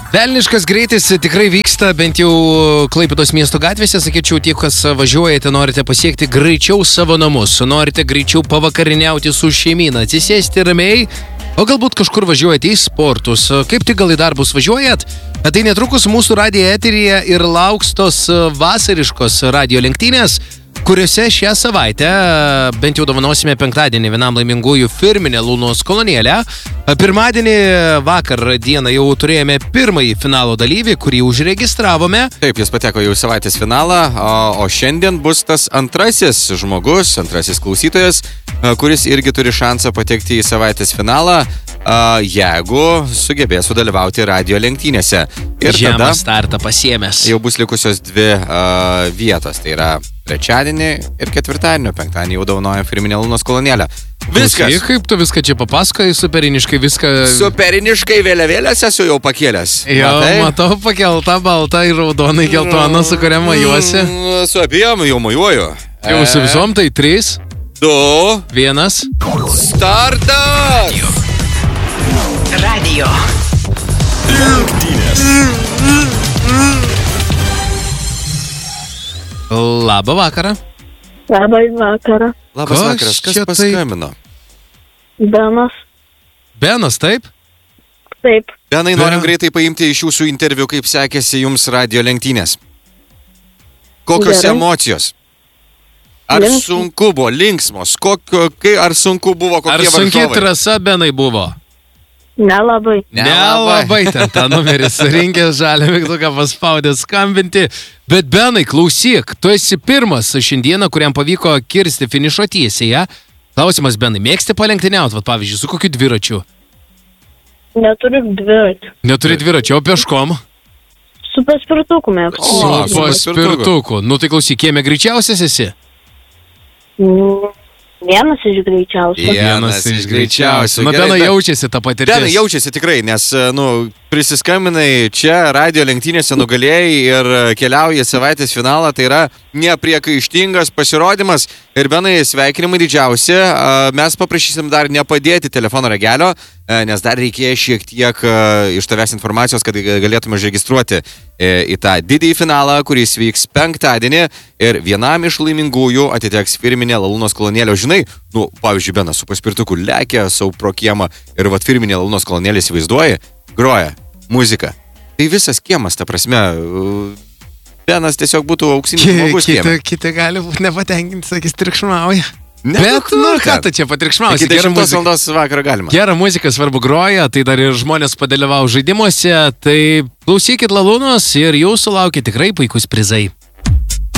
Velniškas greitis tikrai vyksta, bent jau Klaipėdos miesto gatvėse, sakyčiau, tie, kas važiuojate, norite pasiekti greičiau savo namus, norite greičiau pavakariniauti su šeimyna, atsisėsti ramiai, o galbūt kažkur važiuojate į sportus, kaip tik gal į darbus važiuojat, tai netrukus mūsų radijo eteryje ir lauks tos vasariškos radijo lenktynės, kuriuose šią savaitę bent jau dovanosime penktadienį vienam laimingųjų firminę Lunos kolonėlę. Pirmadienį vakar dieną jau turėjome pirmąjį finalo dalyvį, kurį užregistravome. Taip, jis pateko jau savaitės finalą, o šiandien bus tas antrasis žmogus, antrasis klausytojas, kuris irgi turi šansą patekti į savaitės finalą, jeigu sugebės sudalyvauti radijo lenktynėse. Ir žemą startą pasiėmęs. Jau bus likusios dvi vietos, tai yra trečiadienį ir ketvirtadienio, penktadienį jau dovanojam firminę Lunos kolonėlę. Viskas. Kaip tu viską čia papasakoji, superiniškai viską... Superiniškai vėliavėlės esu jau pakėlęs. Jau, matau pakeltą baltą ir raudoną geltoną, su kuria mojuosi. Su abiem jau mojuoju. Jau su visom tai 3, 2, 1. Startas! Radio. Lenktynės. Labą vakarą. Labą vakarą. Labas vakaras, kas paskambino? Benas. Benas, taip? Taip. Benai, norim greitai paimti iš jūsų interviu, kaip sekėsi jums radijo lenktynės. Kokios emocijos? Ar sunku buvo, linksmos? Ar sunku buvo, kokie varžovai? Ar sunki varžovai? trasa, Benai, buvo? Nelabai. Nelabai ten tą numerį surinkęs, žalią mygtuką paspaudė skambinti. Bet Benai, klausyk, tu esi pirmas šiandieną, kuriam pavyko kirsti finišo tiesiai. Klausimas, Benai, mėgsti palenktyniauti, pavyzdžiui, su kokiu dviračiu? Neturiu dviračių. Neturi dviračio, o peškom? Su paspirtuku mėgstu. Su paspirtuku. Nu tai klausyk, kieme greičiausias esi? Vienas iš greičiausių. Vienas iš greičiausių. Na, Benai jaučiasi tą patirtį. Benai jaučiasi tikrai, nes, prisiskambinai čia radijo lenktynėse, nugalėjai ir keliauji savaitės finalą, tai yra nepriekaištingas pasirodymas. Ir Benai, sveikinimai didžiausi. Mes paprašysim dar nepadėti telefono ragelio, nes dar reikėjo šiek tiek iš tavęs informacijos, kad galėtume užregistruoti į tą didįjį finalą, kuris vyks penktadienį ir vienam iš laimingųjų atiteks firminė Lunos kolonėlė. Žinai, pavyzdžiui, Benas su paspirtuku lekia savo pro kiemą ir firminė Lunos kolonėlė įsivaizduoja, groja muziką. Tai visas kiemas, ta prasme, Benas tiesiog būtų auksinis žmogus kieme. Kiti gali būti nepatenkinti, sakys, triukšmauja. Ne, bet, ką tu čia patriukšmausi? Iki 10 valandos vakarą galima. Gerą muziką svarbu groja, tai dar ir žmonės padalyvavo žaidimuose, tai klausykit Lunos ir jūsų laukia tikrai puikus prizai.